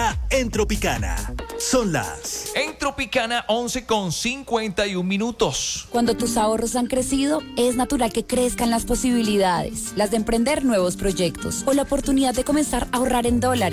está en Tropicana. Son las... En Tropicana 11:51. Cuando tus ahorros han crecido, es natural que crezcan las posibilidades, las de emprender nuevos proyectos o la oportunidad de comenzar a ahorrar en dólares.